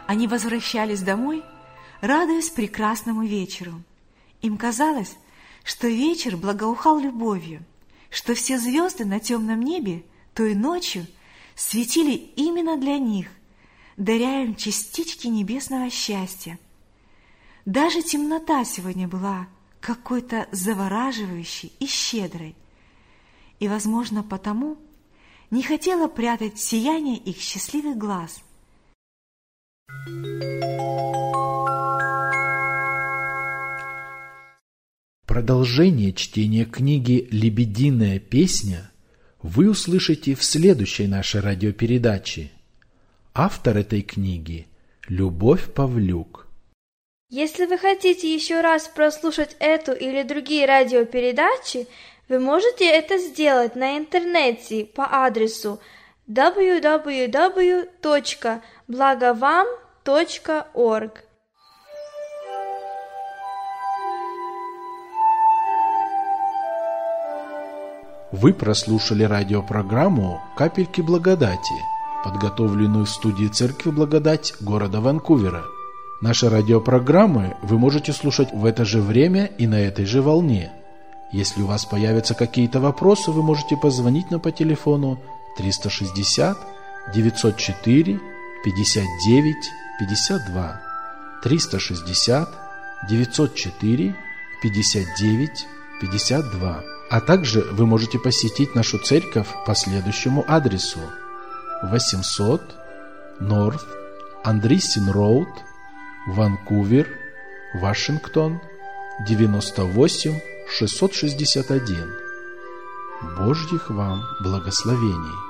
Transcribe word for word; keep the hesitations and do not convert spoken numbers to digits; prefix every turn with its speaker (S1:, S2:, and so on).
S1: Они возвращались домой, радуясь прекрасному вечеру. Им казалось, что вечер благоухал любовью, что все звезды на темном небе той ночью светили именно для них, даря им частички небесного счастья. Даже темнота сегодня была какой-то завораживающей и щедрой, и, возможно, потому не хотела прятать сияние их счастливых глаз.
S2: Продолжение чтения книги «Лебединая песня» вы услышите в следующей нашей радиопередаче. Автор этой книги – Любовь Павлюк.
S3: Если вы хотите еще раз прослушать эту или другие радиопередачи, вы можете это сделать на интернете по адресу дабл ю дабл ю дабл ю точка благовам точка орг.
S2: Вы прослушали радиопрограмму «Капельки благодати», подготовленную в студии Церкви Благодать города Ванкувера. Наши радиопрограммы вы можете слушать в это же время и на этой же волне. Если у вас появятся какие-то вопросы, вы можете позвонить нам по телефону триста шестьдесят девятьсот четыре пятьдесят девять пятьдесят два, триста шестьдесят девятьсот четыре пятьдесят девять пятьдесят два. А также вы можете посетить нашу церковь по следующему адресу: восемьсот North Андрисин Роуд, Ванкувер, Вашингтон, девяносто восемь шестьсот шестьдесят один. Божьих вам благословений!